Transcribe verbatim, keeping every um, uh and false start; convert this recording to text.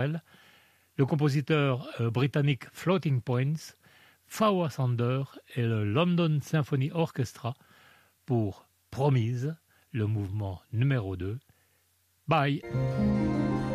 le compositeur euh, britannique Floating Points, Fower Sander et le London Symphony Orchestra pour Promise, le mouvement numéro deux. Bye!